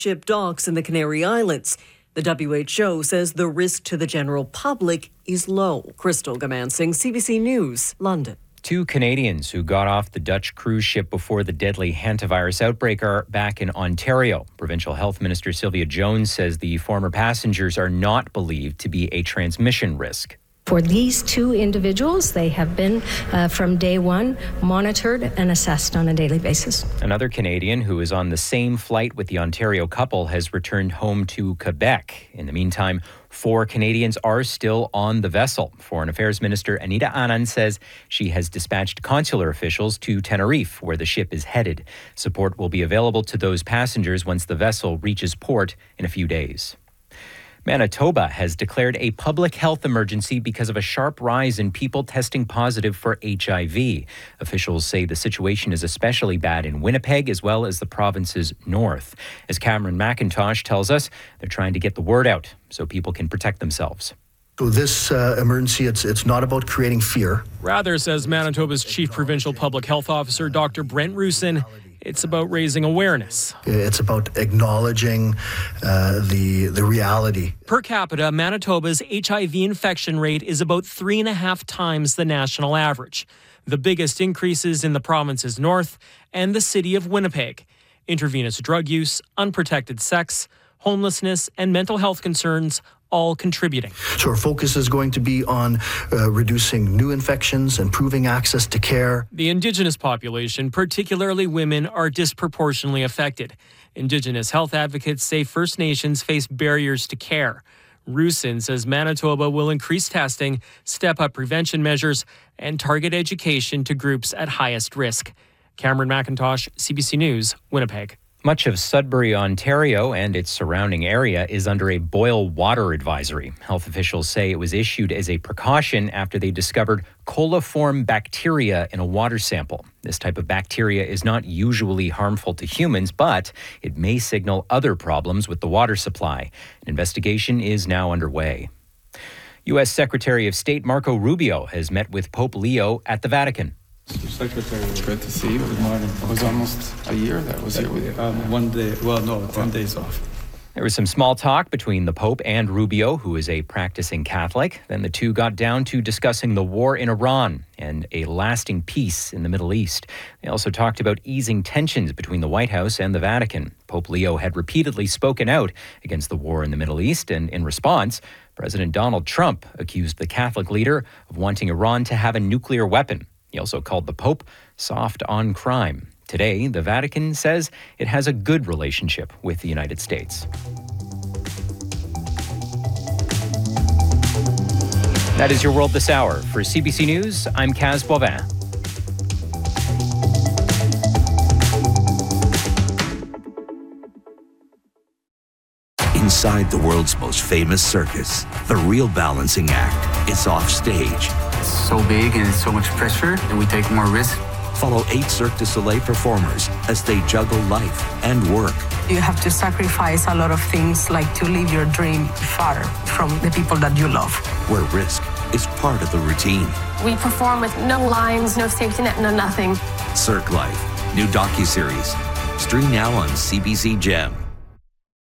ship docks in the Canary Islands. The WHO says the risk to the general public is low. Crystal Gamansing, CBC News, London. 2 Canadians who got off the Dutch cruise ship before the deadly hantavirus outbreak are back in Ontario. Provincial Health Minister Sylvia Jones says the former passengers are not believed to be a transmission risk. For these 2 individuals, they have been, from day one, monitored and assessed on a daily basis. Another Canadian who is on the same flight with the Ontario couple has returned home to Quebec. In the meantime, 4 Canadians are still on the vessel. Foreign Affairs Minister Anita Anand says she has dispatched consular officials to Tenerife, where the ship is headed. Support will be available to those passengers once the vessel reaches port in a few days. Manitoba has declared a public health emergency because of a sharp rise in people testing positive for HIV. Officials say the situation is especially bad in Winnipeg as well as the province's north. As Cameron McIntosh tells us, they're trying to get the word out so people can protect themselves. So this emergency, it's not about creating fear. Rather, says Manitoba's Chief Provincial Public Health Officer, Dr. Brent Rusin, it's about raising awareness. It's about acknowledging the reality. Per capita, Manitoba's HIV infection rate is about 3.5 times the national average. The biggest increases in the province's north and the city of Winnipeg. Intravenous drug use, unprotected sex, homelessness, and mental health concerns all contributing. So our focus is going to be on reducing new infections, improving access to care. The Indigenous population, particularly women, are disproportionately affected. Indigenous health advocates say First Nations face barriers to care. Rusin says Manitoba will increase testing, step up prevention measures, and target education to groups at highest risk. Cameron McIntosh, CBC News, Winnipeg. Much of Sudbury, Ontario and its surrounding area is under a boil water advisory. Health officials say it was issued as a precaution after they discovered coliform bacteria in a water sample. This type of bacteria is not usually harmful to humans, but it may signal other problems with the water supply. An investigation is now underway. U.S. Secretary of State Marco Rubio has met with Pope Leo at the Vatican. Mr. Secretary, it's great to see you. Good morning. It was almost a year that I was here with you. 1 day, 10 days off. There was some small talk between the Pope and Rubio, who is a practicing Catholic. Then the two got down to discussing the war in Iran and a lasting peace in the Middle East. They also talked about easing tensions between the White House and the Vatican. Pope Leo had repeatedly spoken out against the war in the Middle East, and in response, President Donald Trump accused the Catholic leader of wanting Iran to have a nuclear weapon. He also called the Pope soft on crime. Today, the Vatican says it has a good relationship with the United States. That is your World This Hour. For CBC News, I'm Kaz Boivin. Inside the world's most famous circus, the real balancing act is off stage. It's so big and it's so much pressure, and we take more risk. Follow 8 Cirque du Soleil performers as they juggle life and work. You have to sacrifice a lot of things, like to live your dream far from the people that you love. Where risk is part of the routine. We perform with no lines, no safety net, no nothing. Cirque Life, new docuseries. Stream now on CBC Gem.